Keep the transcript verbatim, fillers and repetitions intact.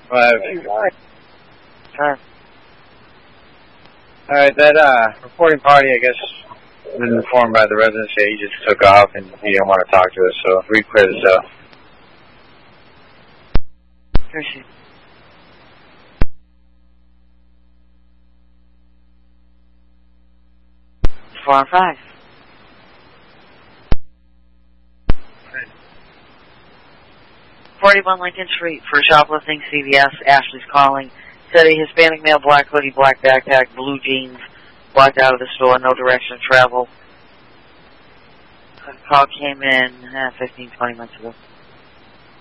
Alright. Alright, that uh, reporting party, I guess, was informed by the residents that he just took off and he didn't want to talk to us, so we cleared this up. Appreciate it. Four and five. forty-one Lincoln Street for shoplifting, C V S. Ashley's calling. Said a Hispanic male, black hoodie, black backpack, blue jeans, walked out of the store, no direction of travel. The call came in uh, fifteen, twenty minutes ago.